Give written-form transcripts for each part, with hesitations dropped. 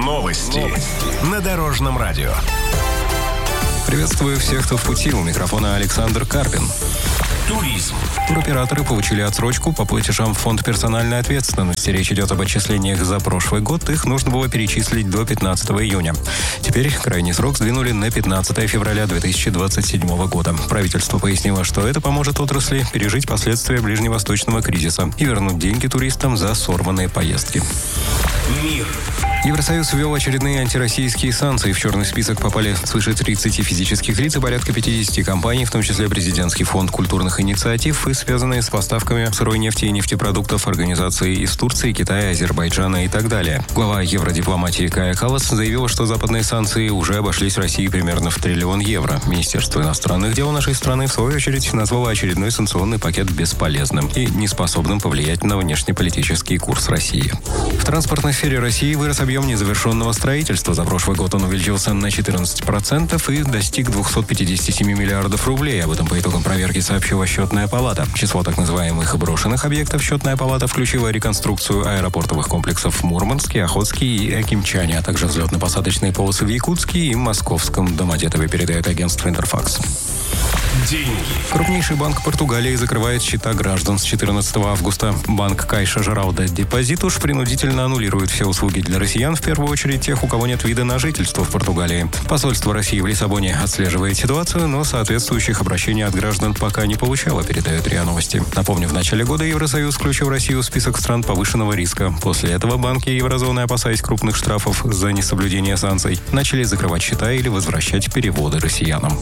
Новости на Дорожном радио. Приветствую всех, кто в пути. У микрофона Александр Карпин. Туризм. Туроператоры получили отсрочку по платежам в фонд персональной ответственности. Речь идет об отчислениях за прошлый год. Их нужно было перечислить до 15 июня. Теперь крайний срок сдвинули на 15 февраля 2027 года. Правительство пояснило, что это поможет отрасли пережить последствия ближневосточного кризиса и вернуть деньги туристам за сорванные поездки. Мир. Евросоюз ввел очередные антироссийские санкции. В черный список попали свыше 30 физических лиц и порядка 50 компаний, в том числе Президентский фонд культурных инициатив и связанные с поставками сырой нефти и нефтепродуктов организации из Турции, Китая, Азербайджана и так далее. Глава евродипломатии Кая Каллас заявила, что западные санкции уже обошлись России примерно в 1 триллион евро. Министерство иностранных дел нашей страны, в свою очередь, назвало очередной санкционный пакет бесполезным и неспособным повлиять на внешнеполитический курс России. В транспортной сфере России вырос объем незавершенного строительства. За прошлый год он увеличился на 14% и достиг 257 миллиардов рублей. Об этом по итогам проверки сообщила Счетная палата. В число так называемых брошенных объектов Счетная палата включила реконструкцию аэропортовых комплексов в Мурманске, Охотске и Акимчане, а также взлетно-посадочные полосы в Якутске и Московском Домодедове, передает агентство «Интерфакс». Деньги. Крупнейший банк Португалии закрывает счета граждан с 14 августа. Банк Кайша Жерал де Депозитус принудительно аннулирует все услуги для россиян, в первую очередь тех, у кого нет вида на жительство в Португалии. Посольство России в Лиссабоне отслеживает ситуацию, но соответствующих обращений от граждан пока не получало, передает РИА Новости. Напомню, в начале года Евросоюз включил Россию в список стран повышенного риска. После этого банки еврозоны, опасаясь крупных штрафов за несоблюдение санкций, начали закрывать счета или возвращать переводы россиянам.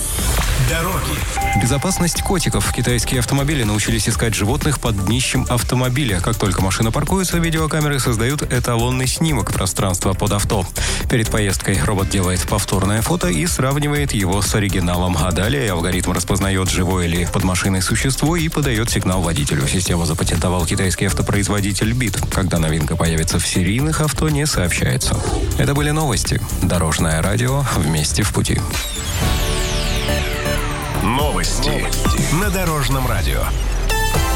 Дороги. Безопасность котиков. Китайские автомобили научились искать животных под днищем автомобиля. Как только машина паркуется, видеокамеры создают эталонный снимок пространства под авто. Перед поездкой робот делает повторное фото и сравнивает его с оригиналом. А далее алгоритм распознает, живое ли под машиной существо, и подает сигнал водителю. Систему запатентовал китайский автопроизводитель BIT. Когда новинка появится в серийных авто, не сообщается. Это были новости. Дорожное радио. Вместе в пути. Новости на Дорожном радио.